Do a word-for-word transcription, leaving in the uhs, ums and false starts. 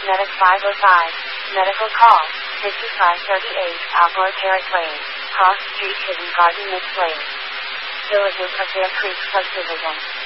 Medic five oh five. Medical call. fifty-five thirty-eight, Alvor Terrace Lane. Cross Street, Hidden Garden, Mixed Lane. Villages of Bear Creek Subdivision.